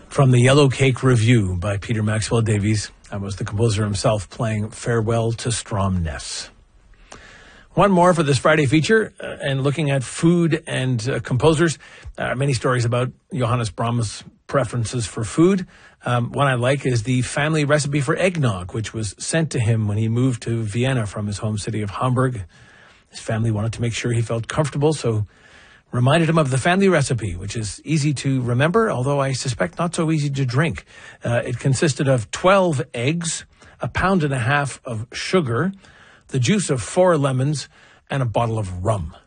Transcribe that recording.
From the Yellow Cake Review by Peter Maxwell Davies. That was the composer himself playing Farewell to Stromness. One more for this Friday feature, and looking at food and composers. Many stories about Johannes Brahms' preferences for food. One I like is the family recipe for eggnog, which was sent to him when he moved to Vienna from his home city of Hamburg. His family wanted to make sure he felt comfortable, so reminded him of the family recipe, which is easy to remember, although I suspect not so easy to drink. It consisted of 12 eggs, 1.5 pounds of sugar, the juice of 4 lemons, and a bottle of rum.